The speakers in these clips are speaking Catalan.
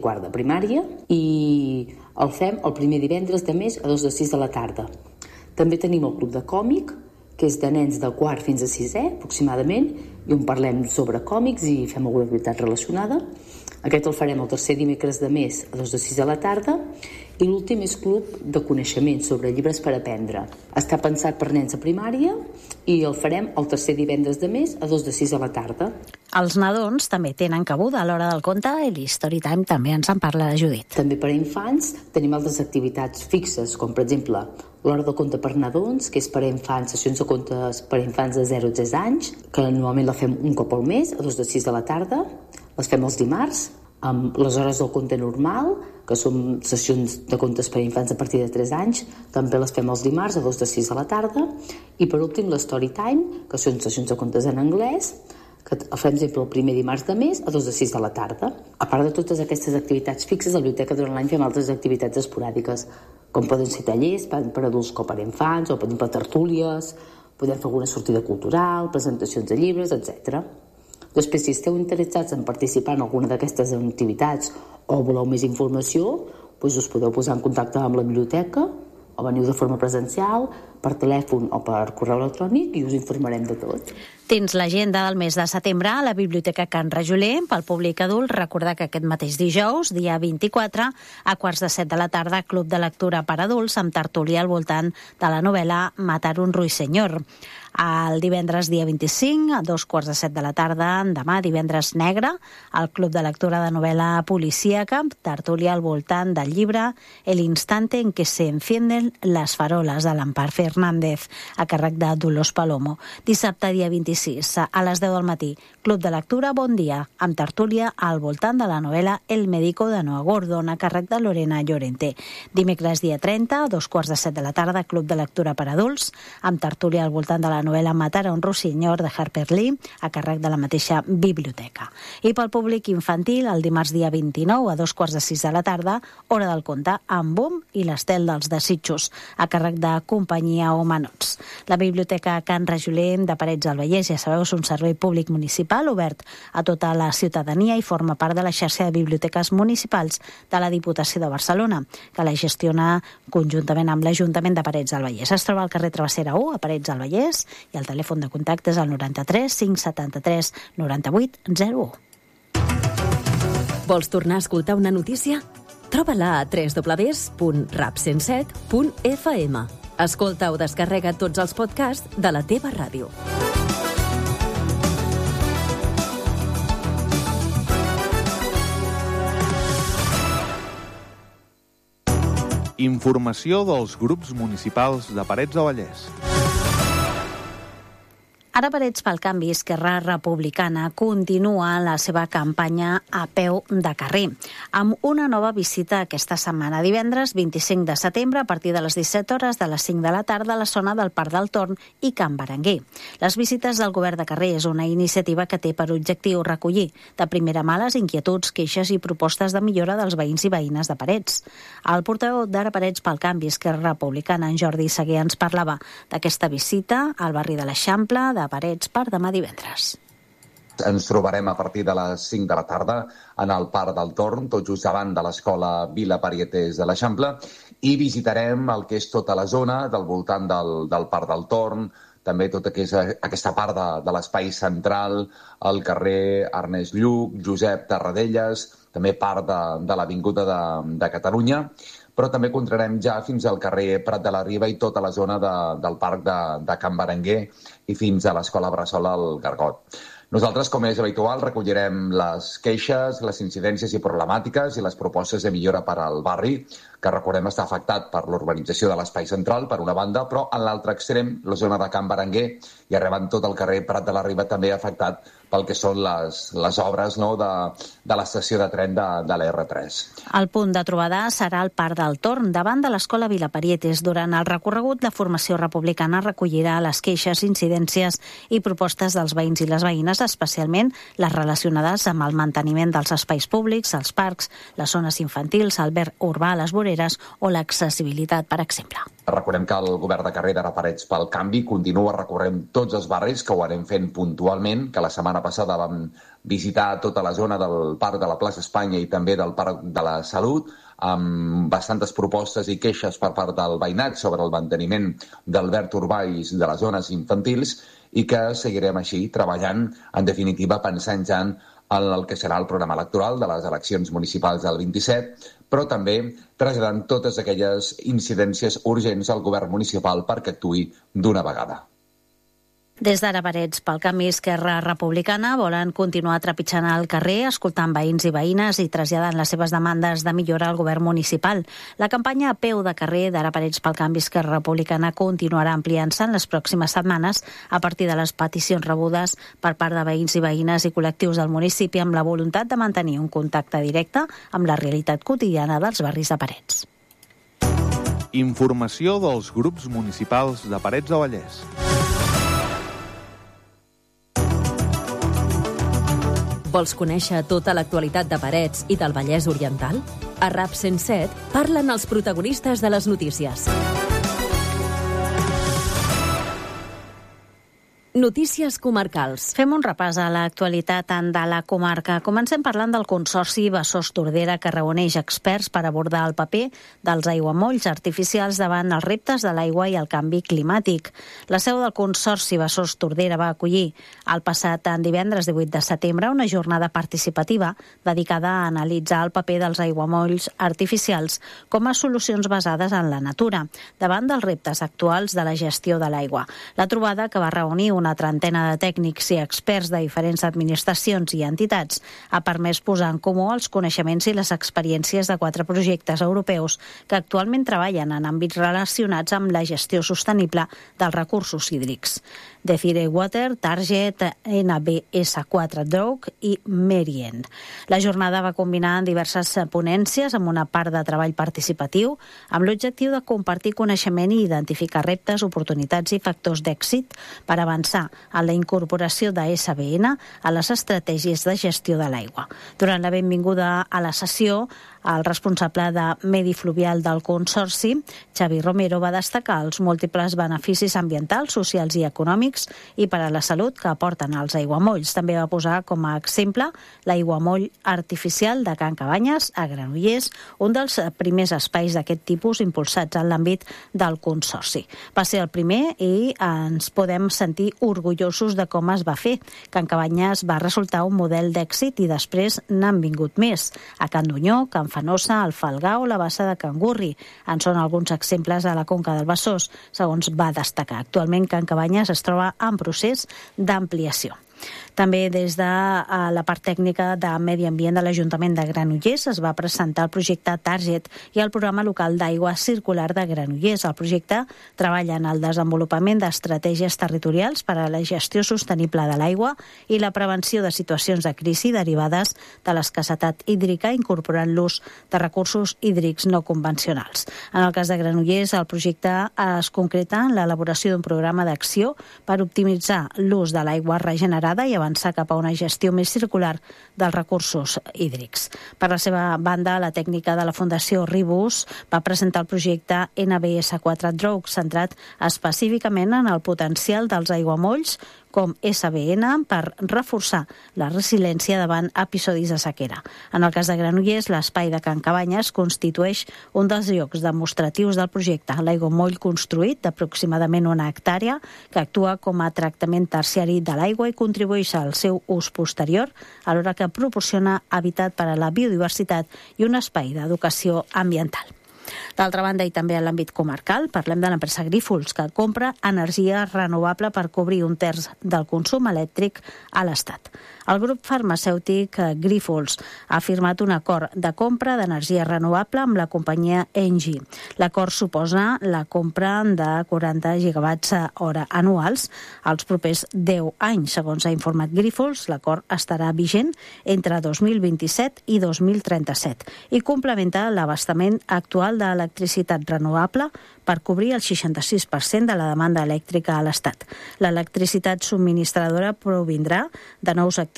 quart de primària i el fem el primer divendres de mes a 2 de 6 de la tarda. També tenim el club de còmic, que és de nens de quart fins a sisè, aproximadament, i on parlem sobre còmics i fem alguna activitat relacionada. Aquest el farem el tercer dimecres de mes a 2 de 6 de la tarda i l'últim és club de coneixement sobre llibres per aprendre. Està pensat per nens de primària i el farem el tercer divendres de mes a 2 de 6 de la tarda. Els nadons també tenen cabuda a l'hora del conte i l'Storytime també ens en parla la Judit. També per a infants tenim altres activitats fixes, com per exemple l'hora del conte per nadons, que és per a infants, sessions de contes per a infants de 0 a 3 anys, que normalment la fem un cop al mes, a 2 de 6 de la tarda. Les fem els dimarts, amb les hores del conte normal, que són sessions de contes per a infants a partir de 3 anys, també les fem els dimarts a 2 de 6 de la tarda. I per últim l'Storytime, que són sessions de contes en anglès, que el fem sempre el primer dimarts de mes a 2 de 6 de la tarda. A part de totes aquestes activitats fixes, a la biblioteca durant l'any fem altres activitats esporàdiques, com poden ser tallers per adults com per infants, o per exemple tertúlies, podem fer alguna sortida cultural, presentacions de llibres, etc. Després, si esteu interessats en participar en alguna d'aquestes activitats o voleu més informació, doncs us podeu posar en contacte amb la biblioteca o veniu de forma presencial, per telèfon o per correu electrònic i us informarem de tot. Dins l'agenda del mes de setembre, a la Biblioteca Can Rajoler, pel públic adult, recordar que aquest mateix dijous, dia 24, a 6:45 de la tarda, Club de Lectura per Adults, amb tertúlia al voltant de la novel·la Matar un ruiseñor. El divendres, dia 25, a 2:15 de la tarda, demà, divendres negre, al Club de Lectura de novel·la policíaca, tertúlia al voltant del llibre El instante en que se encienden las farolas, de l'Empar Fernández, a càrrec de Dolors Palomo. Dissabte, dia 26, a les 10 del matí, Club de Lectura Bon Dia, amb tertúlia al voltant de la novel·la El médico de Noa Gordon, a càrrec de Lorena Llorente. Dimecres, dia 30, a 2:15 de la tarda, Club de Lectura per Adults, amb tertúlia al voltant de la novel·la Matar a un ruiseñor, de Harper Lee, a càrrec de la mateixa biblioteca. I pel públic infantil, el dimarts dia 29, a 2:15 de la tarda, Hora del conte, amb Boom i l'Estel dels Desitjos, a càrrec de Companyia Humanots. La Biblioteca Can Rajoler de Parets del Vallès, ja sabeu, és un servei públic municipal obert a tota la ciutadania i forma part de la xarxa de biblioteques municipals de la Diputació de Barcelona, que la gestiona conjuntament amb l'Ajuntament de Parets del Vallès. Es troba al carrer Travessera 1, a Parets del Vallès, i el telèfon de contacte és el 93 573 98 01. Vols tornar a escoltar una notícia? Troba-la a www.rap107.fm. Escolta o descarrega tots els podcasts de la teva ràdio. Informació dels grups municipals de Parets del Vallès. Ara Parets pel Canvi, Esquerra Republicana, continua la seva campanya a peu de carrer, amb una nova visita aquesta setmana. Divendres 25 de setembre, a partir de les 17 hores de les 5 de la tarda, a la zona del Parc del Torn i Can Berenguer. Les visites del govern de carrer és una iniciativa que té per objectiu recollir de primera mà les inquietuds, queixes i propostes de millora dels veïns i veïnes de Parets. El portaveu d'Ara Parets pel Canvi, Esquerra Republicana, en Jordi Seguer, ens parlava d'aquesta visita al barri de l'Eixample, de Parets, per demà divendres. Ens trobarem a partir de les 5 de la tarda en el Parc del Torn, tot just davant de l'Escola Vila Parietes de l'Eixample, i visitarem el que és tota la zona del voltant del Parc del Torn, també tota aquesta part de l'espai central, el carrer Ernest Lluch, Josep Tarradellas, també part de l'Avinguda de Catalunya, però també contrarem ja fins al carrer Prat de la Riba i tota la zona del Parc de Can Berenguer i fins a l'Escola Bressol al Gargot. Nosaltres, com és habitual, recollirem les queixes, les incidències i problemàtiques i les propostes de millora per al barri, que recordem està afectat per l'urbanització de l'espai central, per una banda, però en l'altre extrem, la zona de Can Berenguer i arribant tot el carrer Prat de la Riba també afectat pel que són les obres, no, de l'estació de tren de l'R3. El punt de trobada serà el Parc del Torn, davant de l'Escola Vila Parietes. Durant el recorregut, la formació republicana recollirà les queixes, incidències i propostes dels veïns i les veïnes, especialment les relacionades amb el manteniment dels espais públics, els parcs, les zones infantils, el verd urbà, les voreres voreres o l'accessibilitat, per exemple. Recordem que el govern de Carrer d'Ara Parets pel Canvi continua recorrent tots els barris, que ho anem fent puntualment, que la setmana passada vam visitar tota la zona del Parc de la Plaça Espanya i també del Parc de la Salut, amb bastantes propostes i queixes per part del veïnat sobre el manteniment del verd urbà i de les zones infantils, i que seguirem així treballant, en definitiva pensant ja en el que serà el programa electoral de les eleccions municipals del 27, però també traslladant totes aquelles incidències urgents al govern municipal perquè actuï d'una vegada. Des d'Ara Parets pel Canvi, Esquerra Republicana volen continuar trepitjant al carrer, escoltant veïns i veïnes i traslladant les seves demandes de millora al govern municipal. La campanya a peu de carrer d'Ara Parets pel Canvi, Esquerra Republicana continuarà ampliant-se en les pròximes setmanes a partir de les peticions rebudes per part de veïns i veïnes i col·lectius del municipi amb la voluntat de mantenir un contacte directe amb la realitat quotidiana dels barris de Parets. Informació dels grups municipals de Parets del Vallès. Vols conèixer tota l'actualitat de Parets i del Vallès Oriental? A RAP 107 parlen els protagonistes de les notícies. Notícies comarcals. Fem un repàs a l'actualitat de la comarca. Comencem parlant del Consorci Besòs Tordera, que reuneix experts per abordar el paper dels aiguamolls artificials davant els reptes de l'aigua i el canvi climàtic. La seu del Consorci Besòs Tordera va acollir el passat divendres 18 de setembre una jornada participativa dedicada a analitzar el paper dels aiguamolls artificials com a solucions basades en la natura davant dels reptes actuals de la gestió de l'aigua. La trobada, que va reunir una trentena de tècnics i experts de diferents administracions i entitats, ha permès posar en comú els coneixements i les experiències de 4 projectes europeus que actualment treballen en àmbits relacionats amb la gestió sostenible dels recursos hídrics. Desiree Water, Target, NBS4 Drog i Merient. La jornada va combinar diverses ponències amb una part de treball participatiu amb l'objectiu de compartir coneixement i identificar reptes, oportunitats i factors d'èxit per avançar en la incorporació de SBN a les estratègies de gestió de l'aigua. Durant la benvinguda a la sessió, el responsable de Medi Fluvial del Consorci, Xavi Romero, va destacar els múltiples beneficis ambientals, socials i econòmics i per a la salut que aporten els aiguamolls. També va posar com a exemple l'aiguamoll artificial de Can Cabanyes, a Granollers, un dels primers espais d'aquest tipus impulsats en l'àmbit del Consorci. Va ser el primer i ens podem sentir orgullosos de com es va fer. Can Cabanyes va resultar un model d'èxit i després n'han vingut més. A Can Dunyó, Can Fanosa, el Falgà o la Bassa de Can Gurri. En són alguns exemples a la Conca del Besòs, segons va destacar. Actualment, Can Cabanyes es troba en procés d'ampliació. També des de la part tècnica de Medi Ambient de l'Ajuntament de Granollers es va presentar el projecte Target i el programa local d'aigua circular de Granollers. El projecte treballa en el desenvolupament d'estratègies territorials per a la gestió sostenible de l'aigua i la prevenció de situacions de crisi derivades de l'escassetat hídrica, incorporant l'ús de recursos hídrics no convencionals. En el cas de Granollers, el projecte es concreta en l'elaboració d'un programa d'acció per optimitzar l'ús de l'aigua regenerada i avançar cap a una gestió més circular dels recursos hídrics. Per la seva banda, la tècnica de la Fundació Ribus va presentar el projecte NBS4 Drog, centrat específicament en el potencial dels aiguamolls com SBN per reforçar la resiliència davant episodis de sequera. En el cas de Granollers, l'espai de Can Cabanyes constitueix un dels llocs demostratius del projecte. L'aiguamoll construït d'aproximadament 1 hectàrea que actua com a tractament terciari de l'aigua i contribueix al seu ús posterior, alhora que proporciona hàbitat per a la biodiversitat i un espai d'educació ambiental. D'altra banda, i també en l'àmbit comarcal, parlem de l'empresa Grífols, que compra energia renovable per cobrir 1/3 del consum elèctric a l'Estat. El grup farmacèutic Grífols ha firmat un acord de compra d'energia renovable amb la companyia Engie. L'acord suposa la compra de 40 gigawatts hora anuals als propers 10 anys. Segons ha informat Grífols, l'acord estarà vigent entre 2027 i 2037 i complementa l'abastament actual d'electricitat renovable per cobrir el 66% de la demanda elèctrica a l'Estat. L'electricitat subministradora provindrà de nous actius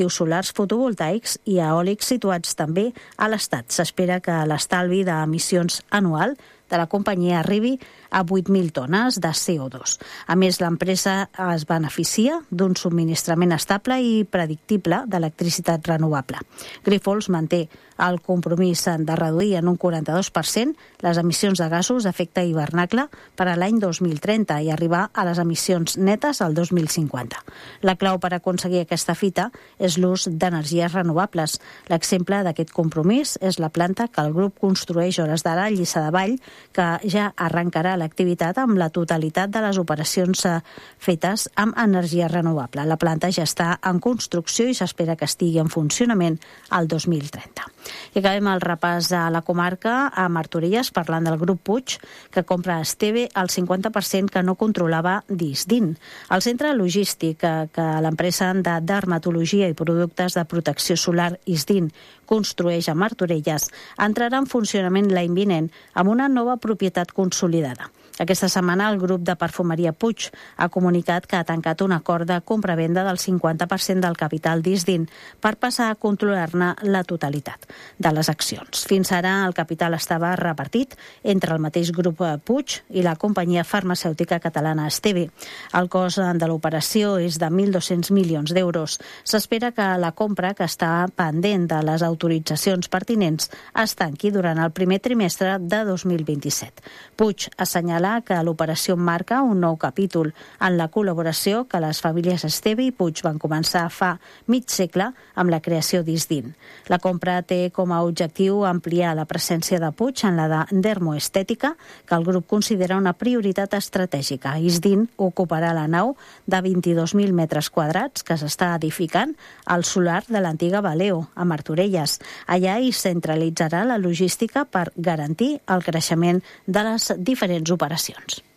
col·lectius solars fotovoltaics i eòlics situats també a l'Estat. S'espera que l'estalvi d'emissions anual de la companyia arribi a 8.000 tones de CO2. A més, l'empresa es beneficia d'un subministrament estable i predictible d'electricitat renovable. Grifols manté el compromís de reduir en un 42% les emissions de gasos d'efecte hivernacle per a l'any 2030 i arribar a les emissions netes al 2050. La clau per aconseguir aquesta fita és l'ús d'energies renovables. L'exemple d'aquest compromís és la planta que el grup construeix a Hores d'Ara a Lliçà de Vall, que ja arrencarà l'activitat amb la totalitat de les operacions fetes amb energia renovable. La planta ja està en construcció i s'espera que estigui en funcionament al 2030. I acabem el repàs a la comarca a Martorelles parlant del grup Puig, que compra a Esteve el 50% que no controlava Disdin. El centre logístic que l'empresa de dermatologia i productes de protecció solar Isdin construeix a Martorelles entrarà en funcionament l'any vinent amb una nova propietat consolidada. Aquesta setmana el grup de perfumeria Puig ha comunicat que ha tancat un acord de compra-venda del 50% del capital d'Isdin per passar a controlar-ne la totalitat de les accions. Fins ara el capital estava repartit entre el mateix grup Puig i la companyia farmacèutica catalana Esteve. El cost de l'operació és de 1.200 milions d'euros. S'espera que la compra, que està pendent de les autoritzacions pertinents, es tanqui durant el primer trimestre de 2027. Puig assenyala que l'operació marca un nou capítol en la col·laboració que les famílies Esteve i Puig van començar fa mig segle amb la creació d'Isdin. La compra té com a objectiu ampliar la presència de Puig en la de dermoestètica, que el grup considera una prioritat estratègica. Isdin ocuparà la nau de 22.000 metres quadrats que s'està edificant al solar de l'antiga Valeo, a Martorelles. Allà hi centralitzarà la logística per garantir el creixement de les diferents operacions.